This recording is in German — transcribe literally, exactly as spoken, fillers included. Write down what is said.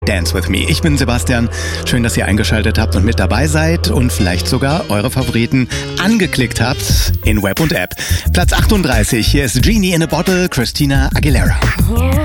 Dance with me. Ich bin Sebastian. Schön, dass ihr eingeschaltet habt und mit dabei seid und vielleicht sogar eure Favoriten angeklickt habt in Web und App. Platz achtunddreißig. Hier ist Genie in a Bottle, Christina Aguilera.